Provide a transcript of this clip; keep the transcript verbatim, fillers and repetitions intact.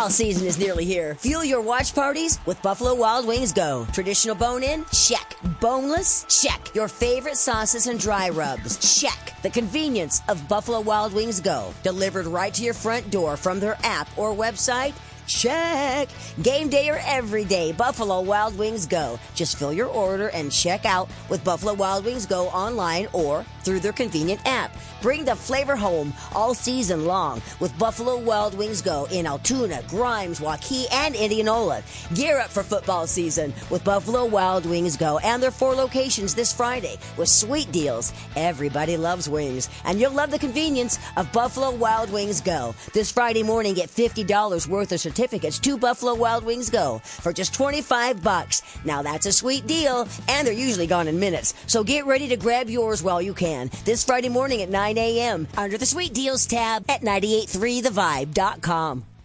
Football season is nearly here. Fuel your watch parties with Buffalo Wild Wings Go. Traditional bone-in? Check. Boneless? Check. Your favorite sauces and dry rubs? Check. The convenience of Buffalo Wild Wings Go. Delivered right to your front door from their app or website? Check. Game day or every day, Buffalo Wild Wings Go. Just fill your order and check out with Buffalo Wild Wings Go online or through their convenient app. Bring the flavor home all season long with Buffalo Wild Wings Go in Altoona, Grimes, Waukee, and Indianola. Gear up for football season with Buffalo Wild Wings Go and their four locations this Friday with sweet deals. Everybody loves wings, and you'll love the convenience of Buffalo Wild Wings Go. This Friday morning, get fifty dollars worth of certificates to Buffalo Wild Wings Go for just twenty-five bucks. Now that's a sweet deal, and they're usually gone in minutes. So get ready to grab yours while you can. This Friday morning at nine a.m. under the Sweet Deals tab at nine eight three the vibe dot com.